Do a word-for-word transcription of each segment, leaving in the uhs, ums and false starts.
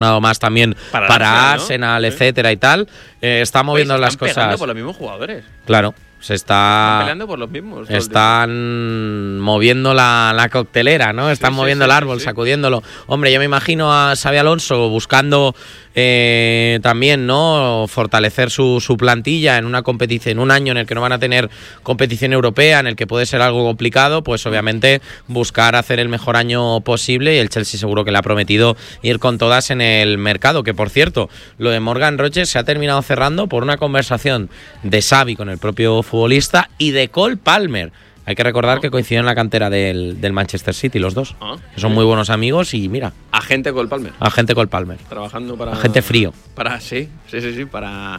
más también para, para Arsenal, ¿no? etcétera sí. y tal. Eh, está moviendo pues las cosas. Están peleando por los mismos jugadores. Claro. Se está están peleando por los mismos. Están moviendo la, la coctelera, ¿no? Están sí, moviendo sí, el árbol, sí, sí. sacudiéndolo. Hombre, yo me imagino a Xabi Alonso buscando eh, también, ¿no? Fortalecer su, su plantilla en una competición, en un año en el que no van a tener competición europea, en el que puede ser algo complicado, pues obviamente buscar hacer el mejor año posible, y el Chelsea seguro que le ha prometido ir con todas en el mercado, que por cierto, lo de Morgan Rogers se ha terminado cerrando por una conversación de Xavi con el propio futbolista y de Cole Palmer. Hay que recordar oh. que coincidieron en la cantera del, del Manchester City los dos, oh. que son muy buenos amigos y mira. Agente Cole Palmer. Agente Cole Palmer. Trabajando para... Agente frío. Para, sí, sí, sí, sí, para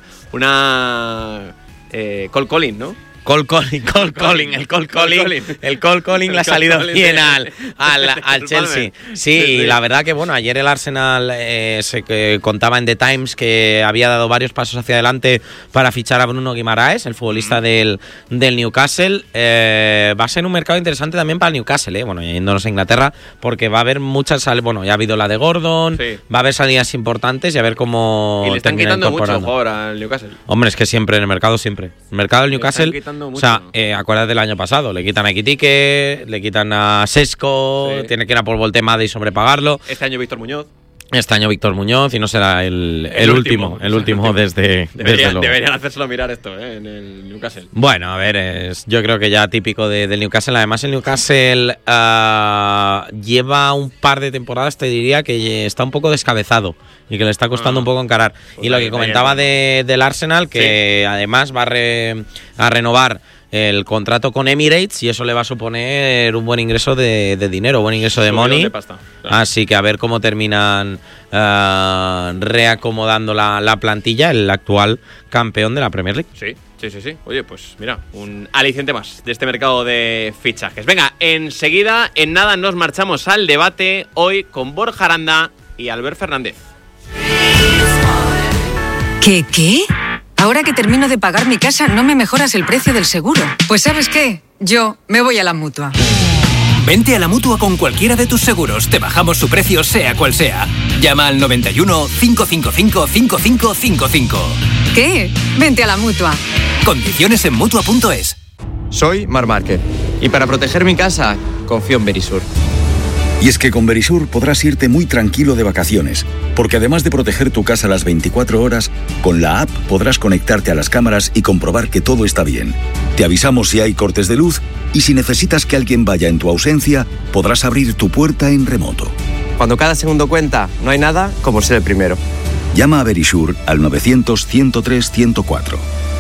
una... Eh, Cole Calling, ¿no? Cole Calling, Cole Calling, el Cole Calling, el Cole Calling le ha salido bien al, al, al Chelsea. Sí, sí, y la verdad que bueno, ayer el Arsenal eh, se eh, contaba en The Times que había dado varios pasos hacia adelante para fichar a Bruno Guimaraes, el futbolista mm. del, del Newcastle. Eh, va a ser un mercado interesante también para el Newcastle, eh, bueno, yéndonos a Inglaterra, porque va a haber muchas, bueno, ya ha habido la de Gordon, sí. va a haber salidas importantes y a ver cómo y le están quitando mucho jugador al Newcastle. Hombre, es que siempre en el mercado, siempre. El mercado del Newcastle. O sea, eh, acuérdate del año pasado, le quitan a Kitike, le quitan a Sesco, sí. tiene que ir a por Voltemade y sobrepagarlo. Este año Víctor Muñoz. Este año Víctor Muñoz y no será el, el, el último, último, el último desde, deberían, desde luego. Deberían hacérselo mirar esto eh, en el Newcastle. Bueno, a ver, es, yo creo que ya típico de, del Newcastle. Además, el Newcastle uh, lleva un par de temporadas, te diría, que está un poco descabezado y que le está costando ah, un poco encarar. Pues y lo que comentaba de, del Arsenal, que sí. además va a, re, a renovar el contrato con Emirates y eso le va a suponer un buen ingreso de, de dinero, buen ingreso de Subidón money. De pasta, claro. Así que a ver cómo terminan uh, reacomodando la, la plantilla, el actual campeón de la Premier League. Sí, sí, sí, sí. Oye, pues mira, un aliciente más de este mercado de fichajes. Venga, enseguida, en nada, nos marchamos al debate hoy con Borja Aranda y Albert Fernández. ¿Qué, qué? Ahora que termino de pagar mi casa, ¿no me mejoras el precio del seguro? Pues ¿sabes qué? Yo me voy a la Mutua. Vente a la Mutua con cualquiera de tus seguros. Te bajamos su precio sea cual sea. Llama al noventa y uno, cinco cinco cinco, cinco cinco cinco cinco. ¿Qué? Vente a la Mutua. Condiciones en Mutua punto es. Soy Marc Márquez y para proteger mi casa confío en Verisur. Y es que con Verisur podrás irte muy tranquilo de vacaciones, porque además de proteger tu casa las veinticuatro horas, con la app podrás conectarte a las cámaras y comprobar que todo está bien. Te avisamos si hay cortes de luz y si necesitas que alguien vaya en tu ausencia, podrás abrir tu puerta en remoto. Cuando cada segundo cuenta, no hay nada como ser el primero. Llama a Verisur al novecientos, ciento tres, ciento cuatro.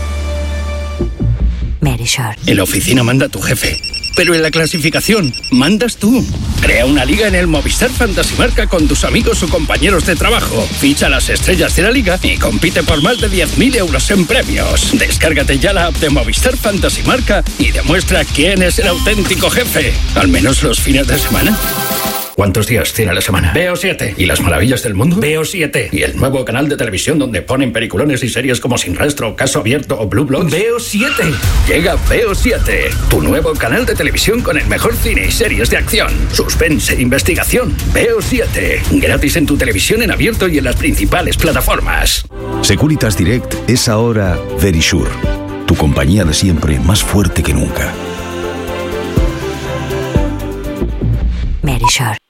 Verisur. En la oficina manda tu jefe, pero en la clasificación mandas tú. Crea una liga en el Movistar Fantasy Marca con tus amigos o compañeros de trabajo. Ficha las estrellas de la liga y compite por más de diez mil euros en premios. Descárgate ya la app de Movistar Fantasy Marca y demuestra quién es el auténtico jefe. Al menos los fines de semana. ¿Cuántos días tiene la semana? Veo siete. ¿Y las maravillas del mundo? Veo siete. ¿Y el nuevo canal de televisión donde ponen peliculones y series como Sin Rastro, Caso Abierto o Blue Bloods? Veo siete. Llega Veo siete, tu nuevo canal de televisión con el mejor cine y series de acción, suspense e investigación. Veo siete. Gratis en tu televisión en abierto y en las principales plataformas. Securitas Direct es ahora Verisur, tu compañía de siempre más fuerte que nunca. Verisur.